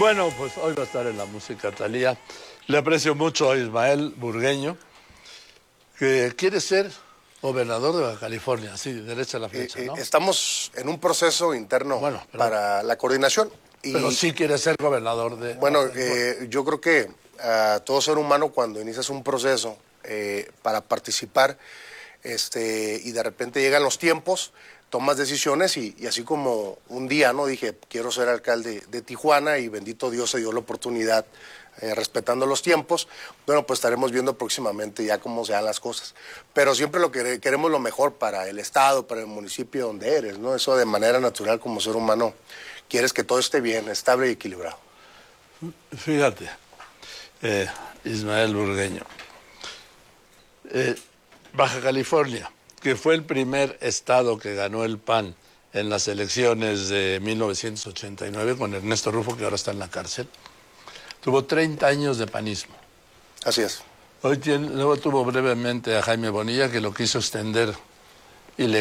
Bueno, pues hoy va a estar en la música Thalía. Le aprecio mucho a Ismael Burgueño, que quiere ser gobernador de Baja California, sí, derecha a la flecha, ¿no? Estamos en un proceso interno para la coordinación. Pero sí quiere ser gobernador de... Bueno, yo creo que todo ser humano, cuando inicias un proceso para participar y de repente llegan los tiempos, tomas decisiones y así como un día no dije quiero ser alcalde de Tijuana y bendito Dios se dio la oportunidad respetando los tiempos. Bueno, pues estaremos viendo próximamente ya cómo se dan las cosas, pero siempre lo que queremos lo mejor para el estado, para el municipio donde eres, ¿no? Eso de manera natural como ser humano quieres que todo esté bien, estable y equilibrado. Fíjate, Ismael Burgueño, Baja California, que fue el primer estado que ganó el PAN en las elecciones de 1989 con Ernesto Rufo, que ahora está en la cárcel, tuvo 30 años de panismo. Así es. Luego tuvo brevemente a Jaime Bonilla, que lo quiso extender